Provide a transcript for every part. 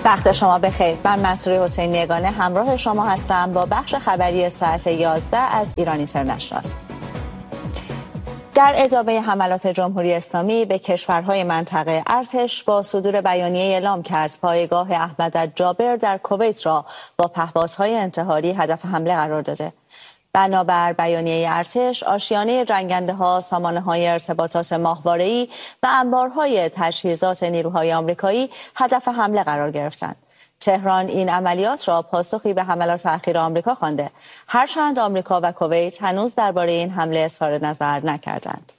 وقت شما بخیر. من منصوری حسینی یگانه همراه شما هستم با بخش خبری ساعت 11 از ایران اینترنشنال. در ادامه حملات جمهوری اسلامی به کشورهای منطقه، ارتش با صدور بیانیه اعلام کرد پایگاه احمد جابر در کویت را با پهپادهای انتحاری هدف حمله قرار داده. بنابر بیانیه ارتش، آشیانه جنگنده‌ها، سامانه‌های ارتباطات ماهواره‌ای و انبارهای تجهیزات نیروهای آمریکایی هدف حمله قرار گرفتند. تهران این عملیات را پاسخی به حملات اخیر آمریکا خوانده، هرچند آمریکا و کویت هنوز درباره این حمله اظهار نظر نکردند.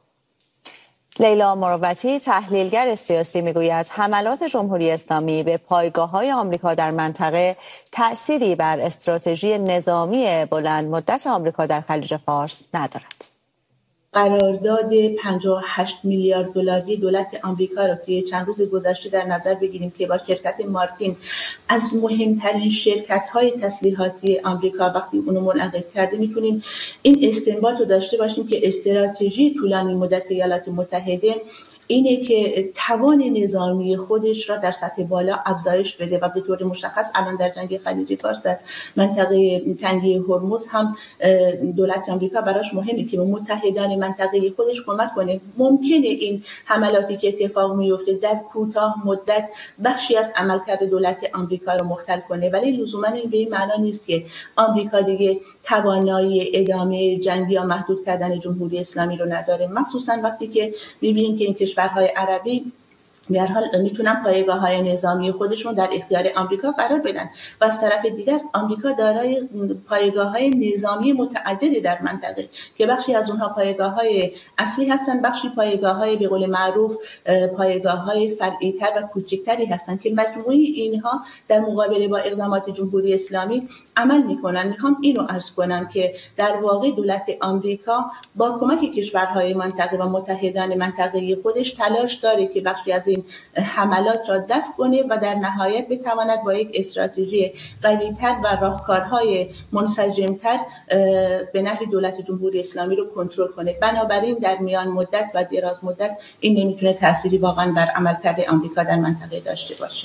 لیلا مروتی، تحلیلگر سیاسی، میگوید حملات جمهوری اسلامی به پایگاه‌های آمریکا در منطقه تأثیری بر استراتژی نظامی بلند مدت آمریکا در خلیج فارس ندارد. قرارداد 58 میلیارد دلاری دولت آمریکا را که چند روز گذشته در نظر بگیریم که با شرکت مارتین از مهمترین شرکت‌های تسلیحاتی آمریکا وقتی اونو منعقد کرده، میتونیم این استنباط رو داشته باشیم که استراتژی طولانی مدت ایالات متحده اینه که توان نظامی خودش را در سطح بالا افزایش بده و به طور مشخص الان در جنگ خلیج فارس در منطقه تنگه هرمز هم دولت آمریکا براش مهمه که به متحدان منطقه خودش کمک کنه. ممکنه این حملاتی که اتفاق میفته در کوتاه مدت بخشی از عملکرد دولت آمریکا رو مختل کنه، ولی لزوما این به این معنا نیست که آمریکا دیگه توانایی ادامه جنگ یا محدود کردن جمهوری اسلامی رو نداره، مخصوصا وقتی که می‌بینیم که این کشورهای عربی به هر حال میتونن پایگاه‌های نظامی خودشون در اختیار آمریکا قرار بدن و از طرف دیگر آمریکا دارای پایگاه‌های نظامی متعددی در منطقه که بخشی از اونها پایگاه‌های اصلی هستن، بخشی پایگاه‌های به قول معروف پایگاه‌های فرعی‌تر و کوچکتری هستن که مجموعی اینها در مقابله با اقدامات جمهوری اسلامی عمل میکنن. میخوام اینو عرض کنم که در واقع دولت آمریکا با کمک کشورهای منطقه و متحدان منطقه خودش تلاش داره که بخشی از این حملات را دفع کنه و در نهایت بتواند با یک استراتژی قوی‌تر و راهکارهای منسجم‌تر به نحو دولت جمهوری اسلامی رو کنترل کنه. بنابراین در میان مدت و دراز مدت این نمیتونه تأثیری واقعا بر عملکرد آمریکا در منطقه داشته باشه.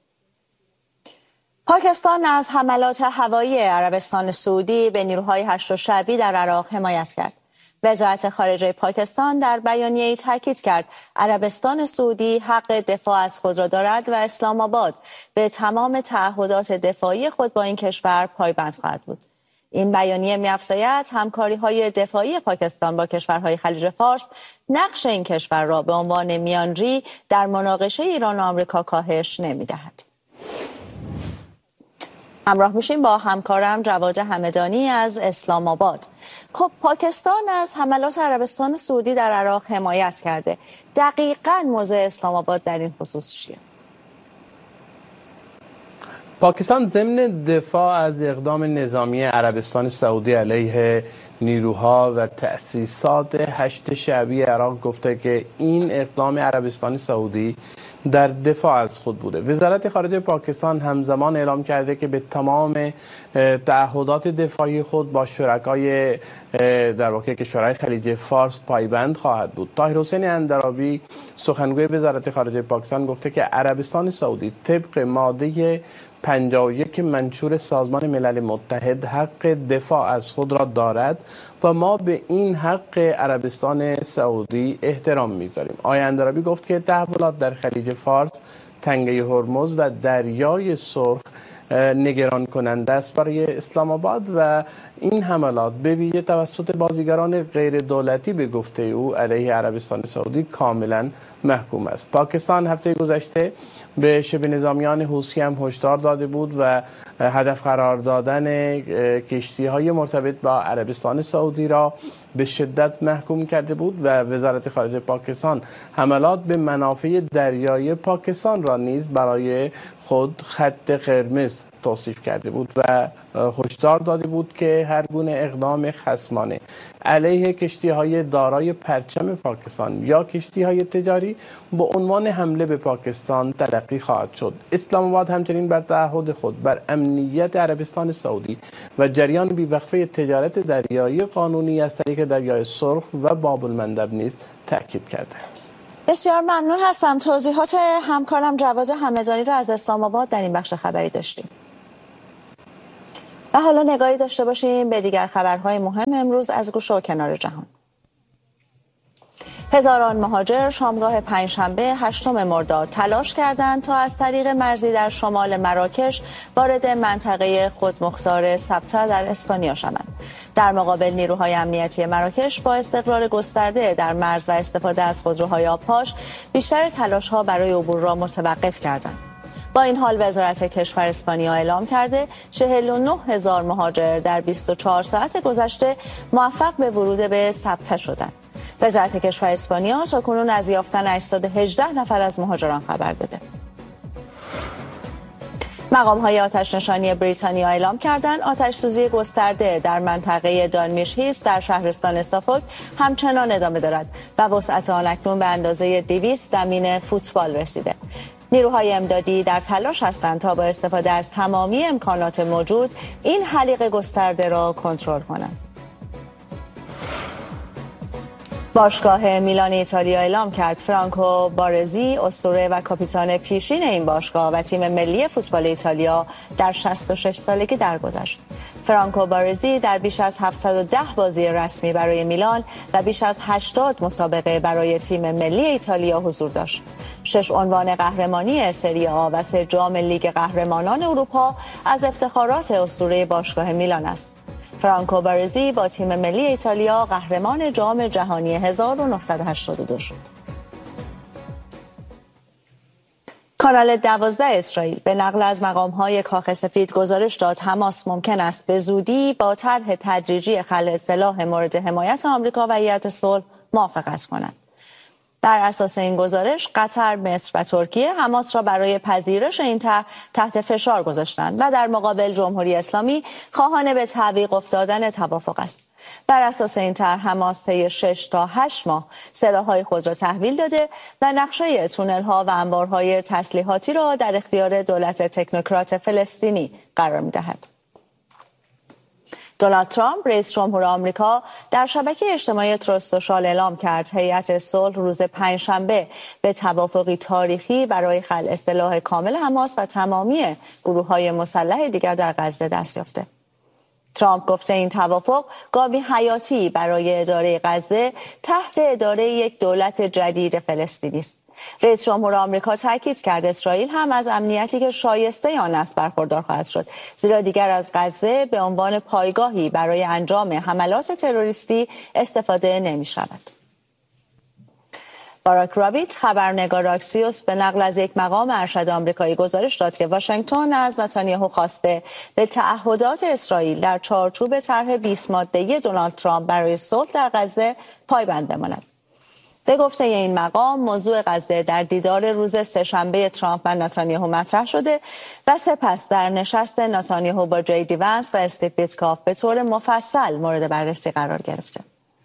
پاکستان از حملات هوایی عربستان سعودی به نیروهای هشت شعبی در عراق حمایت کرد. وزارت خارجه پاکستان در بیانیه‌ای تاکید کرد عربستان سعودی حق دفاع از خود را دارد و اسلام آباد به تمام تعهدات دفاعی خود با این کشور پایبند خواهد بود. این بیانیه می‌افزاید همکاری‌های دفاعی پاکستان با کشورهای خلیج فارس نقش این کشور را به عنوان میانجی در مناقشه ایران و آمریکا کاهش نمی‌دهد. همراه میشیم با همکارم جواد همدانی از اسلام آباد. خب پاکستان از حملات عربستان سعودی در عراق حمایت کرده. دقیقاً موضع اسلام آباد در این خصوص چیه؟ پاکستان ضمن دفاع از اقدام نظامی عربستان سعودی علیه نیروها و تأسیسات هشت شعبی عراق گفته که این اقدام عربستان سعودی در دفاع از خود بوده. وزارت خارجه پاکستان همزمان اعلام کرده که به تمام تعهدات دفاعی خود با شرکای در واقع کشورهای خلیج فارس پایبند خواهد بود. طاهر حسین اندرابی سخنگوی وزارت خارجه پاکستان گفته که عربستان سعودی طبق ماده 51 منشور سازمان ملل متحد حق دفاع از خود را دارد و ما به این حق عربستان سعودی احترام می‌ذاریم. آقای اندرابی گفت که تحولات در خلیج فارس، تنگه هرمز و دریای سرخ نگران کننده است برای اسلام آباد و این حملات به ویژه توسط بازیگران غیر دولتی به گفته او علیه عربستان سعودی کاملا محکوم است. پاکستان هفته گذشته به شبه نظامیان حوثی هم هشدار داده بود و هدف قرار دادن کشتی‌های مرتبط با عربستان سعودی را به شدت محکوم کرده بود و وزارت خارجه پاکستان حملات به منافع دریایی پاکستان را نیز برای خود خط قرمز توصیف کرده بود و هشدار داده بود که هر گونه اقدام خصمانه علیه کشتی‌های دارای پرچم پاکستان یا کشتی‌های تجاری به عنوان حمله به پاکستان تلقی خواهد شد. اسلام آباد همچنین بر تعهد خود بر امنیت عربستان سعودی و جریان بی‌وقفه تجارت دریایی قانونی از طریق دریای سرخ و باب المندب نیز تاکید کرده. بسیار ممنون هستم. توضیحات همکارم جواد همدانی را از اسلام آباد در این بخش خبری داشتیم. و حالا نگاهی داشته باشیم به دیگر خبرهای مهم امروز از گوشه و کنار جهان. هزاران مهاجر شامگاه پنجشنبه 8 مرداد تلاش کردند تا از طریق مرزی در شمال مراکش وارد منطقه خودمختار سبته در اسپانیا شوند. در مقابل نیروهای امنیتی مراکش با استقرار گسترده در مرز و استفاده از خودروهای آبپاش بیشتر تلاش‌ها برای عبور را متوقف کردند. با این حال وزارت کشور اسپانیا اعلام کرده 49,000 مهاجر در 24 ساعت گذشته موفق به ورود به سبته شدند. وزارت کشور اسپانیا تاکنون از یافتن 818 نفر از مهاجران خبر داده. مقام‌های آتش‌نشانی بریتانیا اعلام کردند آتش‌سوزی گسترده در منطقه دالمیش هیست در شهرستان سافولک همچنان ادامه دارد و وسعت آن اکنون به اندازه 200 زمین فوتبال رسیده. نیروهای امدادی در تلاش هستند تا با استفاده از تمامی امکانات موجود این حریق گسترده را کنترل کنند. باشگاه میلان ایتالیا اعلام کرد فرانکو بارزی اسطوره و کاپیتان پیشین این باشگاه و تیم ملی فوتبال ایتالیا در 66 سالگی درگذشت. فرانکو بارزی در بیش از 710 بازی رسمی برای میلان و بیش از 80 مسابقه برای تیم ملی ایتالیا حضور داشت. 6 عنوان قهرمانی سری آ و 3 جام لیگ قهرمانان اروپا از افتخارات اسطوره باشگاه میلان است. فرانکو بارزی با تیم ملی ایتالیا قهرمان جام جهانی 1982 شد. کانال 12 اسرائیل به نقل از مقام‌های کاخ سفید گزارش داد حماس ممکن است به زودی با طرح تدریجی خلع سلاح مورد حمایت آمریکا و هیئت صلح موافقت کند. بر اساس این گزارش قطر، مصر و ترکیه حماس را برای پذیرش این طرح تحت فشار گذاشتند و در مقابل جمهوری اسلامی خواهان به تعویق افتادن توافق است. بر اساس این طرح حماس طی 6 تا 8 ماه سلاح‌های خود را تحویل داده و نقشه تونل‌ها و انبارهای تسلیحاتی را در اختیار دولت تکنوکرات فلسطینی قرار می‌دهد. دونالد ترامپ رئیس جمهور آمریکا در شبکه اجتماعی تروث سوشال اعلام کرد هیئت صلح روز پنجشنبه به توافقی تاریخی برای خلع سلاح کامل حماس و تمامی گروه‌های مسلح دیگر در غزه دست یافته. ترامپ گفته این توافق گامی حیاتی برای اداره غزه تحت اداره یک دولت جدید فلسطینی است. رئیس جمهور آمریکا تاکید کرد اسرائیل هم از امنیتی که شایسته آن است برخوردار خواهد شد، زیرا دیگر از غزه به عنوان پایگاهی برای انجام حملات تروریستی استفاده نمی شود. باراک رابیت خبرنگار اکسیوس به نقل از یک مقام ارشد آمریکایی گزارش داد که واشنگتن از نتانیاهو خواسته به تعهدات اسرائیل در چارچوب طرح 20 ماده‌ای دونالد ترامپ برای صلح در غزه پایبند بماند. به گفته این مقام موضوع غزه در دیدار روز سه‌شنبه ترامپ و نتانیاهو مطرح شده و سپس در نشست نتانیاهو با جی وانس و استیو ویتکاف به طور مفصل مورد بررسی قرار گرفته.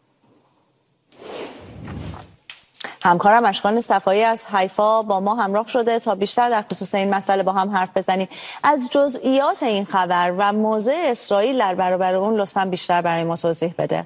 همکارم اشکان صفایی از حیفا با ما همراه شده تا بیشتر در خصوص این مسئله با هم حرف بزنیم. از جزئیات این خبر و موضع اسرائیل در برابر اون لطفاً بیشتر برای ما توضیح بده.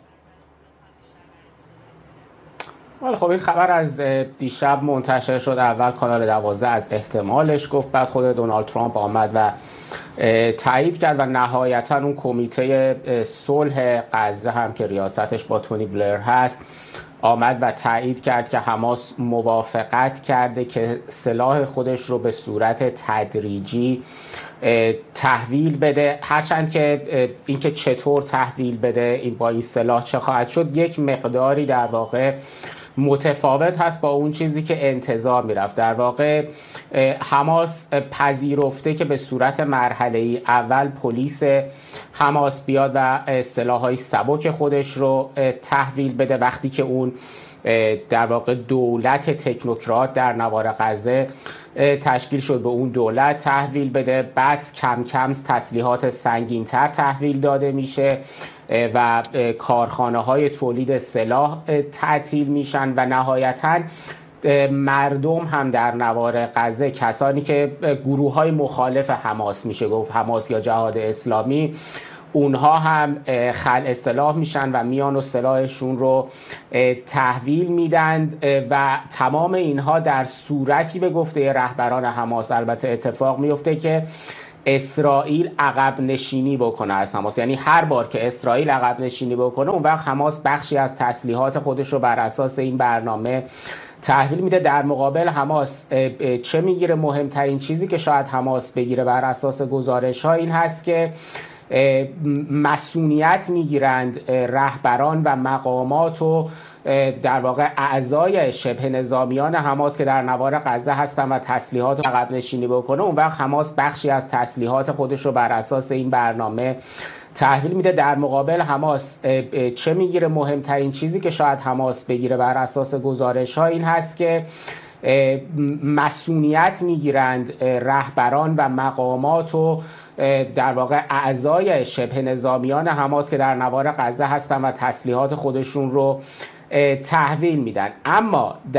خب این خبر از دیشب منتشر شد. اول کانال 12 از احتمالش گفت، بعد خود دونالد ترامپ آمد و تایید کرد و نهایتا اون کمیته صلح غزه هم که ریاستش با تونی بلر هست آمد و تایید کرد که حماس موافقت کرده که سلاح خودش رو به صورت تدریجی تحویل بده، هرچند که اینکه چطور تحویل بده، این با این سلاح چه خواهد شد، یک مقداری در واقع متفاوت هست با اون چیزی که انتظار میرفت. در واقع حماس پذیرفته که به صورت مرحله‌ای اول پلیس حماس بیاد و سلاح‌های سبک خودش رو تحویل بده، وقتی که اون در واقع دولت تکنوکرات در نوار غزه تشکیل شد به اون دولت تحویل بده. بعد کم کم تسلیحات سنگین‌تر تحویل داده میشه و کارخانه‌های تولید سلاح تعطیل میشن و نهایتاً مردم هم در نوار غزه، کسانی که گروه‌های مخالف حماس میشه گفت، حماس یا جهاد اسلامی، اونها هم خلع سلاح میشن و میان و سلاحشون رو تحویل میدند و تمام اینها در صورتی به گفته رهبران حماس البته اتفاق میفته که اسرائیل عقب نشینی بکنه از حماس. یعنی هر بار که اسرائیل عقب نشینی بکنه اون وقت حماس بخشی از تسلیحات خودش رو بر اساس این برنامه تحویل میده. در مقابل حماس چه میگیره؟ مهمترین چیزی که شاید حماس بگیره بر اساس گزارش ها این هست که مسئولیت میگیرند رهبران و مقامات و در واقع اعضای شبه نظامیان حماس که در نوار غزه هستن و تسلیحات عقب نشینی بکنه اون وقت حماس بخشی از تسلیحات خودش رو بر اساس این برنامه تحویل میده. در مقابل حماس چه میگیره؟ مهمترین چیزی که شاید حماس بگیره بر اساس گزارش ها این هست که مسئولیت میگیرند رهبران و مقامات و در واقع اعضای شبه نظامیان حماس که در نوار غزه هستن و تسلیحات خودشون رو تحویل میدن. اما